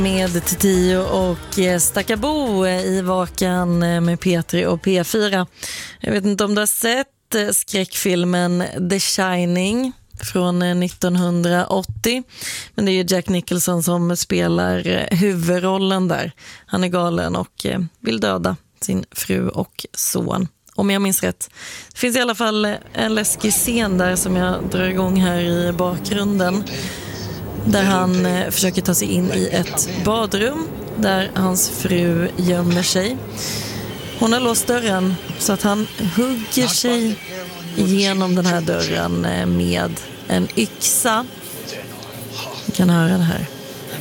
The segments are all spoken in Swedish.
Med Tio och Stackabo i Vakan med P3 och P4. Jag vet inte om du har sett skräckfilmen The Shining från 1980. Men det är ju Jack Nicholson som spelar huvudrollen där. Han är galen och vill döda sin fru och son. Om jag minns rätt. Det finns i alla fall en läskig scen där som jag drar igång här i bakgrunden. Där han försöker ta sig in i ett badrum där hans fru gömmer sig. Hon har låst dörren så att han hugger sig igenom den här dörren med en yxa. Vi kan höra det här.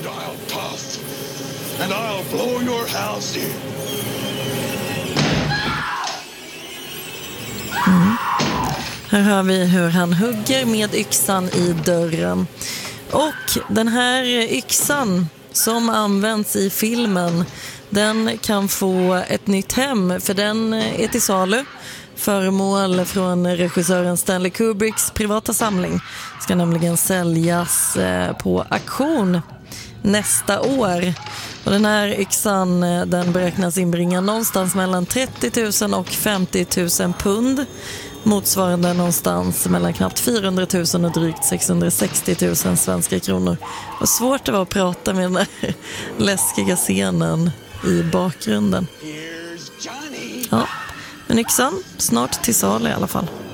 Här hör vi hur han hugger med yxan i dörren. Och den här yxan som används i filmen, den kan få ett nytt hem, för den är till salu. Föremål från regissören Stanley Kubricks privata samling ska nämligen säljas på auktion nästa år. Och den här yxan, den beräknas inbringa någonstans mellan 30 000 och 50 000 pund. Motsvarande någonstans mellan knappt 400 000 och drygt 660 000 svenska kronor. Och svårt det var att prata med den där läskiga scenen i bakgrunden. Ja, men yxan snart till sal i alla fall.